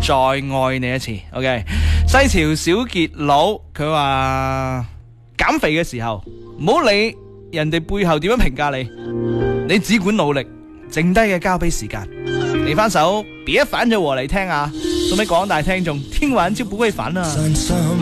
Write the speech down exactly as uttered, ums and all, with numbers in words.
再愛你一次。 OK， 西潮小傑佬佢話減肥嘅時候唔好理人哋背後點樣評價你，你只管努力，剩低嘅交俾時間。嚟翻首別煩咗和嚟聽下，送俾廣大聽眾，聽完就不會煩啦。